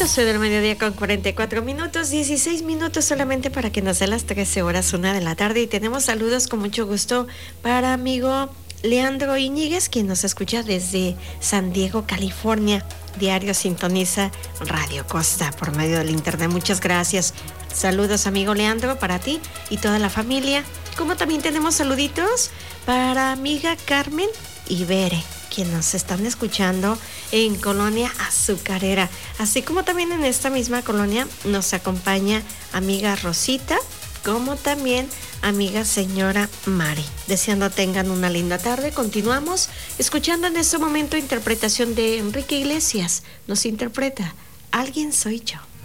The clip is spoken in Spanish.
12 del mediodía con 44 minutos, 16 minutos solamente para que nos dé las 13 horas, 1 de la tarde. Y tenemos saludos con mucho gusto para amigo Leandro Iñiguez, quien nos escucha desde San Diego, California. Diario sintoniza Radio Costa por medio del internet. Muchas gracias. Saludos, amigo Leandro, para ti y toda la familia. Como también tenemos saluditos para amiga Carmen y Bere, quien nos están escuchando en Colonia Azucarera, así como también en esta misma colonia nos acompaña amiga Rosita, como también amiga señora Mari. Deseando tengan una linda tarde. Continuamos escuchando en este momento interpretación de Enrique Iglesias. Nos interpreta Alguien soy yo.